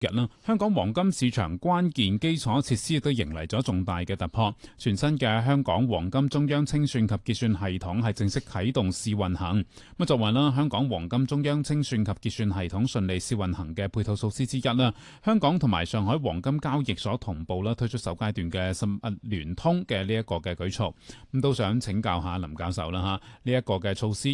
日啦，香港黃金市場關鍵基礎設施亦都迎嚟咗重大嘅突破。全新嘅香港黃金中央清算及結算系統係正式啟動試運行。咁作為啦香港黃金中央清算及結算系統順利試運行嘅配套措施之一啦，香港同埋上海黃金交易所同步啦推出首階段嘅實物聯通嘅呢一個嘅舉措。咁都想請教下林教授啦嚇，呢一個嘅措施